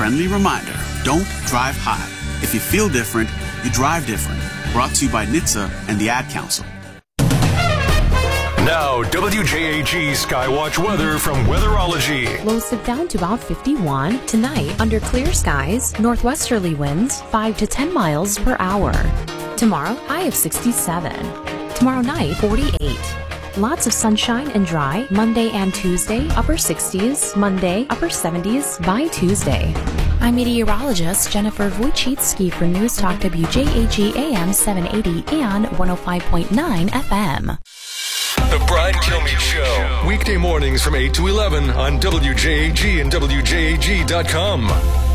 friendly reminder, don't drive high. If you feel different, you drive different. Brought to you by NHTSA and the Ad Council. Now, WJAG Skywatch weather from Weatherology. Lows slip down to about 51. Tonight, under clear skies, northwesterly winds 5 to 10 miles per hour. Tomorrow, high of 67. Tomorrow night, 48. Lots of sunshine and dry. Monday and Tuesday, upper 60s. Monday, upper 70s by Tuesday. I'm meteorologist Jennifer Wojcicki for News Talk WJAG AM 780 and 105.9 FM. The Brian Kilmeade Show. Weekday mornings from 8 to 11 on WJAG and WJAG.com.